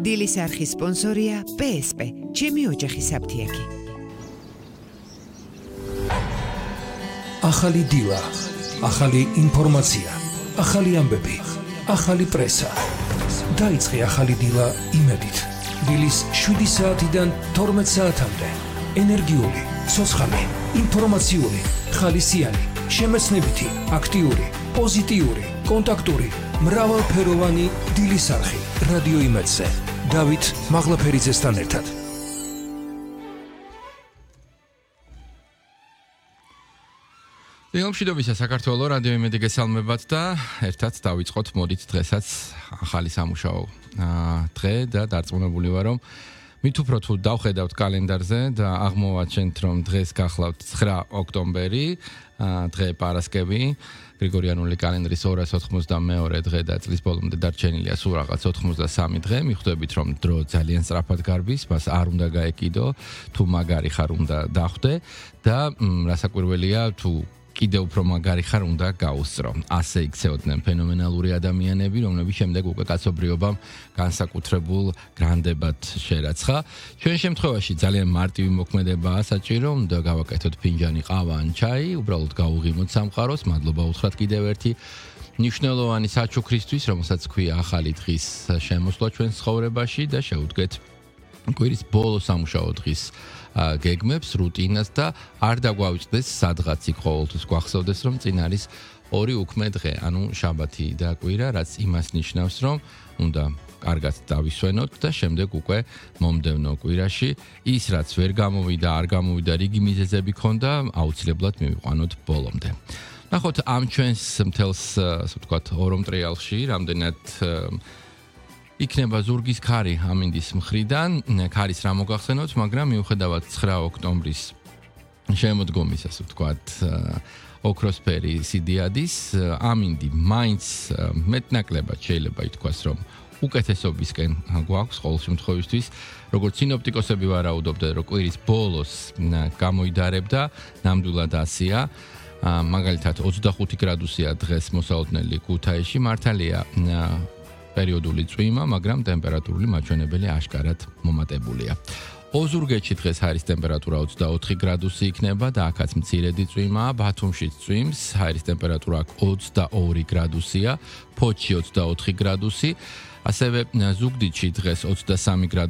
დილის არხის სპონსორია PSP, ჩემი ოჯახის საფთიაქი. ახალი დილა, ახალი ინფორმაცია, ახალი ამბები, ახალი პრესა. დაიწყე ახალი დილა იმედით. დილის 7 საათიდან 12 საათამდე. ენერგიული, ცოცხალი, ინფორმაციული, ხალისიანი, შემეცნებითი, აქტიური, პოზიტიური, კონტაქტური, მრავალფეროვანი დილის არხი. რადიო იმედზე. დავით მაღლაფერიძესთან ერთად. დილომშვიდობისა საქართველოს რადიო იმედი გესალმებათ და ერთად დავიწყოთ მოდით დღესაც ახალი სამუშაო დღე და დარწმუნებული ვარ რომ მით უფრო თუ დავხედავთ კალენდარზე და აღმოვაჩენთ რომ დღეს გახლავთ 9 ოქტომბერი დღე პარასკევი გრიგორიანული კალენდრის 292 დღე და წლის ბოლომდე დარჩენილია სულ რაღაც 83 დღე მიხვდებით რომ დრო ძალიან სწრაფად გარბის მას არ უნდა გაეკიდო თუ მაგარი ხარ უნდა დახვდე და რასაკვირველია თუ კიდევ უფრო მაგარი ხარ უნდა გაუსწრო. ასე იქცეოდნენ ფენომენალური ადამიანები, რომლებიც შემდეგ უკვე კაცობრიობამ განსაკუთრებულ გრანდებად შერაცხა. ჩვენ შემთხვევაში ძალიან მარტივი მოქმედებაა საჭირო, უნდა გავაკეთოთ ფინჯანი ყავა ან ჩაი, უბრალოდ გავუღიმოთ სამყაროს, მადლობა უთხრათ კიდევ ერთი მნიშვნელოვანი საჩუქრისთვის, რომელსაც ქვია ახალი დღის შემოსვლა ჩვენ ცხოვრებაში და შევუდგეთ კვირის ბოლო სამუშაო დღის გეგმებს, რუტინას და არ დაგვავიწყდეს სადღაც იქ ყოველთვის გვახსოვდეს რომ წინ არის ორი უქმე დღე, ანუ შაბათი და კვირა, რაც იმას ნიშნავს რომ უნდა კარგად დავისვენოთ და შემდეგ უკვე მომდევნო კვირაში ის რაც ვერ გამოვიდა, არ გამოვიდა, რიგი მიზეზები ქონდა, აუცილებლად მივიყვანოთ ბოლომდე. ნახოთ ამ ჩვენს მთელს, ასე ვთქვათ, ორომტრიალში რამდენად იქნება ზურგის ქარი ამინდის მხრიდან, ქარის რა მოგახსენოთ, მაგრამ მიუხედავად 9 ოქტომბრის შემოდგომის, ასე ვთქვათ, ოქროსფერი სიდიადის, ამინდი მაინც მეტნაკლებად შეიძლება ითქვას, რომ უკეთესობისკენ გვაქვს ყოველ შემთხვევისთვის, როგორც სინოპტიკოსები ვარაუდობდნენ, რომ კვირის ბოლოს გამოიდარებდა, ნამდვილად ასია. მაგალითად 25 გრადუსია დღეს მოსაოდნელი ქუთაისში, მართალია პერიოდული წვიმა, მაგრამ ტემპერატურული მაჩვენებელი აშკარად მომატებულია. ოზურგეთში დღეს ჰაერის ტემპერატურა 24 გრადუსი იქნება და აქაც მცირედი წვიმაა, ბათუმშიც წვიმს, ჰაერის ტემპერატურა 22 გრადუსია, ფოთში 24 გრადუსი, ასევე ზუგდიდში დღეს 23 გრადუსი